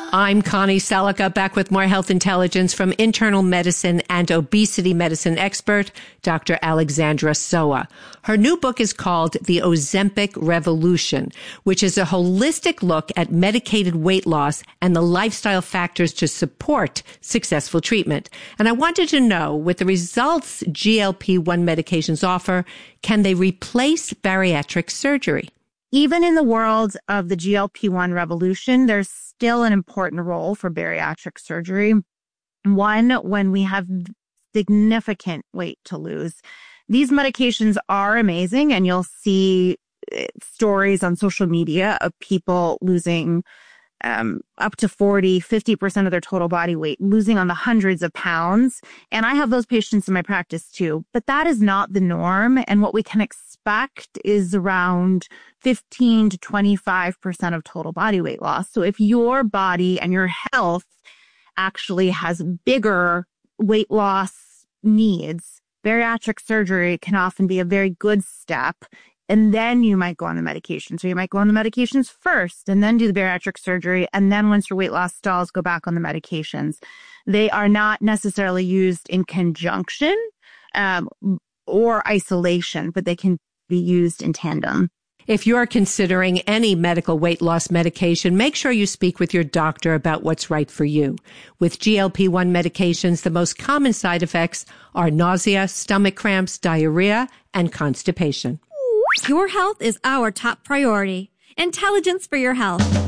I'm Connie Selica, back with more health intelligence from internal medicine and obesity medicine expert, Dr. Alexandra Soa. Her new book is called The Ozempic Revolution, which is a holistic look at medicated weight loss and the lifestyle factors to support successful treatment. And I wanted to know, with the results GLP-1 medications offer, can they replace bariatric surgery? Even in the world of the GLP-1 revolution, there's still an important role for bariatric surgery. One, when we have significant weight to lose. These medications are amazing, and you'll see stories on social media of people losing up to 40, 50% of their total body weight, losing on the hundreds of pounds. And I have those patients in my practice too, but that is not the norm. And what we can expect is around 15 to 25% of total body weight loss. So if your body and your health actually has bigger weight loss needs, bariatric surgery can often be a very good step. And then you might go on the medication. So you might go on the medications first and then do the bariatric surgery. And then once your weight loss stalls, go back on the medications. They are not necessarily used in conjunction or isolation, but they can be used in tandem. If you're considering any medical weight loss medication, make sure you speak with your doctor about what's right for you. With GLP-1 medications, the most common side effects are nausea, stomach cramps, diarrhea, and constipation. Your health is our top priority. Intelligence for your health.